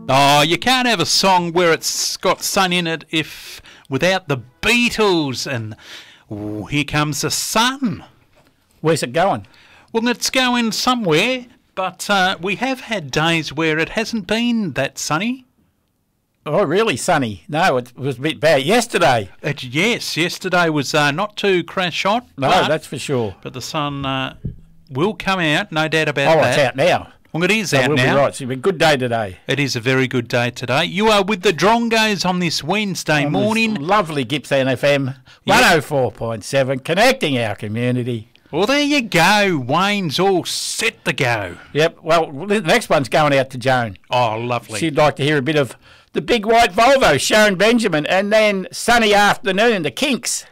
Oh, you can't have a song where it's got sun in it if without the Beatles. And here comes the sun. Where's it going? Well, it's going somewhere, but we have had days where it hasn't been that sunny. Oh, really sunny? No, it was a bit bad. Yesterday. Yes, yesterday was not too crash hot. No, that's for sure. But the sun will come out, no doubt about that. Oh, it's out now. Well, it is So out we'll now. be right. It's a good day today. It is a very good day today. You are with the Drongos on this Wednesday morning. This lovely Gippsland FM 104.7, connecting our community. Well, there you go. Wayne's all set to go. Yep. Well, the next one's going out to Joan. Oh, lovely. She'd like to hear a bit of the Big White Volvo, Sharon Benjamin, and then Sunny Afternoon, the Kinks.